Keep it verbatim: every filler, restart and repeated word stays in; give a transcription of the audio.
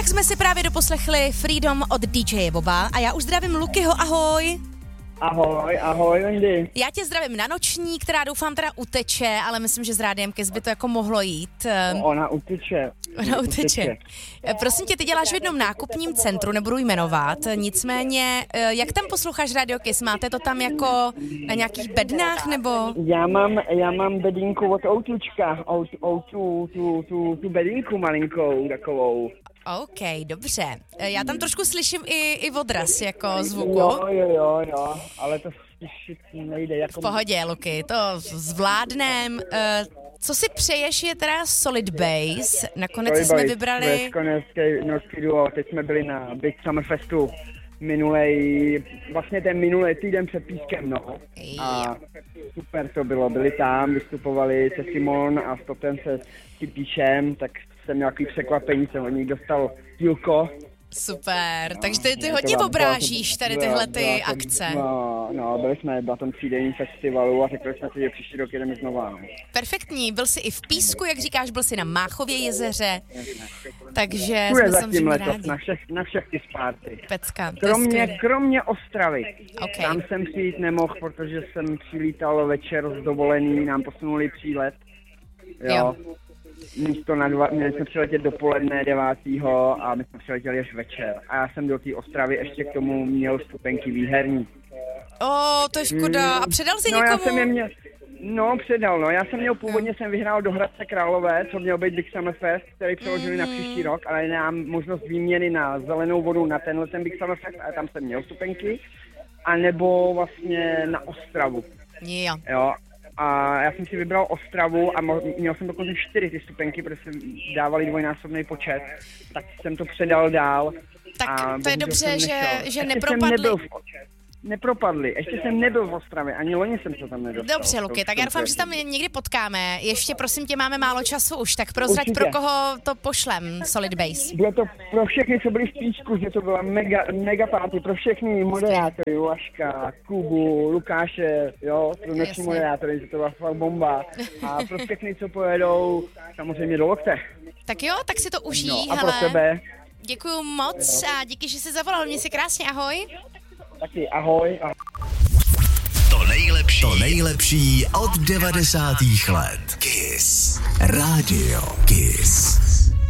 jsme si právě doposlechli Freedom od dý džeje Boba a já už zdravím Lukyho, ahoj. Ahoj, ahoj, Wendy. Já tě zdravím na noční, která doufám teda uteče, ale myslím, že s Rádiem Kiss by to jako mohlo jít. Ona uteče. Ona uteče. Prosím tě, ty děláš v jednom nákupním centru, nebudu jmenovat, nicméně, jak tam posloucháš Radio Kiss? Máte to tam jako na nějakých bednách, nebo? Já mám, já mám bedínku od Outučka, Outu, tu, tu, tu bedínku malinkou takovou. OK, dobře. Já tam trošku slyším i, i odraz jako zvuku. Jo, jo, jo, jo, ale to slyšit nejde. Jako... V pohodě, Luky, to zvládnem. Co si přeješ je teda Solid Base. Nakonec Solid jsme Base, vybrali... Norský duo, teď jsme byli na Big Summer Festu. Minulej, vlastně ten minulý týden před Pískem, no. A super to bylo, byli tam, vystupovali se Simon a s Totem se s Píšem, tak jsem měl takový překvapení, jsem od nich dostal dílko. Super, takže ty, ty hodně obrážíš tady tyhle ty akce. No, no, byli jsme na tom třídenním festivalu a řekli jsme si, že příští rok jedeme znova. Perfektní, byl jsi i v Písku, jak říkáš, byl jsi na Máchově jezeře, takže tu je jsme zatím samozřejmě letos rádi. na všech, na všech ty spárty. Pecka, Kromě, kromě Ostravy. Okay. Tam jsem přijít nemohl, protože jsem přilítal večer z dovolený, nám posunuli přílet. Jo. jo. Místo na dva, měli jsme přiletět dopoledne devátého a my jsme přiletěli až večer. A já jsem do té Ostravy ještě k tomu měl vstupenky výherní. O, to je škoda. A předal jsi no, někomu? Já jsem je měl, no, předal, no. Já jsem měl původně, jsem vyhrál do Hradce Králové, co měl být Big Summer Fest, který přeložili mm. na příští rok, ale nám možnost výměny na zelenou vodu na tenhle ten Big Summer Fest, a tam jsem měl vstupenky. A nebo vlastně na Ostravu. Jo. Jo. A já jsem si vybral Ostravu a měl jsem dokonce čtyři ty stupenky, protože jsem dávali dvojnásobný počet, tak jsem to předal dál. Tak a to je dobře, že, že nepropadli. nepropadli. Nepropadli, ještě jsem nebyl v Ostravě, ani loni jsem se tam nedostal. Dobře, Luky, tak já doufám, že tam někdy potkáme. Ještě prosím tě, máme málo času už, tak prozrať, Určitě. Pro koho to pošlem, Solid Base. Bylo to pro všechny, co byli v Písku, že to byla mega, mega party, pro všechny moderátory, Vaška, Kubu, Lukáše, jo, pro naši moderátory, že to byla fakt bomba. A pro všechny, co pojedou, samozřejmě do Lokte. Tak jo, tak si to užij, no, a hele. pro tebe. Děkuju moc a díky, že jsi zavolal, měj si krásně, ahoj. Taky ahoj. ahoj. To nejlepší, to nejlepší od devadesátých let. Kiss. Radio Kiss.